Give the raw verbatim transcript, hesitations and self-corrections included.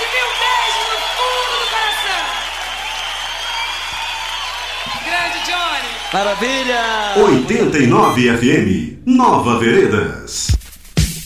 sete mil beijos no fundo do coração. Grande Johnny. Maravilha! oitenta e nove F M, Nova Veredas.